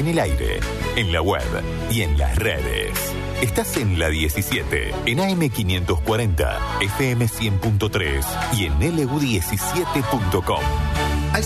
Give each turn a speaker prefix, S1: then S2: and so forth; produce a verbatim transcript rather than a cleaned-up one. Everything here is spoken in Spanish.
S1: en el aire, en la web y en las redes. Estás en la diecisiete, en A M quinientos cuarenta, F M cien punto tres y en L U diecisiete punto com.